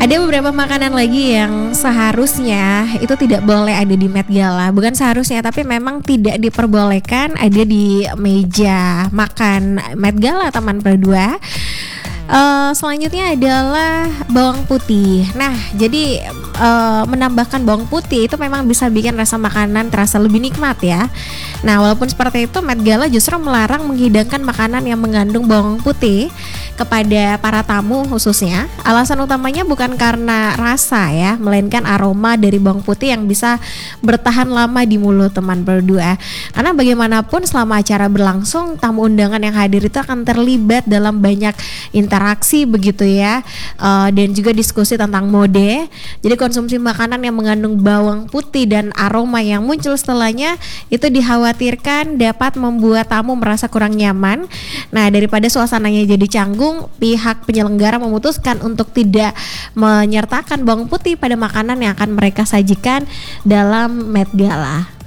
Ada beberapa makanan lagi yang seharusnya itu tidak boleh ada di Met Gala. Bukan seharusnya, tapi memang tidak diperbolehkan ada di meja makan Met Gala Taman Berdua. Selanjutnya adalah bawang putih. Nah, jadi menambahkan bawang putih itu memang bisa bikin rasa makanan terasa lebih nikmat ya. Nah, walaupun seperti itu, Met Gala justru melarang menghidangkan makanan yang mengandung bawang putih kepada para tamu khususnya. Alasan utamanya bukan karena rasa ya, melainkan aroma dari bawang putih yang bisa bertahan lama di mulut teman berdua. Karena bagaimanapun selama acara berlangsung, tamu undangan yang hadir itu akan terlibat dalam banyak interaksi begitu ya, dan juga diskusi tentang mode. Jadi konsumsi makanan yang mengandung bawang putih dan aroma yang muncul setelahnya itu dikhawatirkan dapat membuat tamu merasa kurang nyaman. Nah, daripada suasananya jadi canggung, pihak penyelenggara memutuskan untuk tidak menyertakan bawang putih pada makanan yang akan mereka sajikan dalam Met Gala.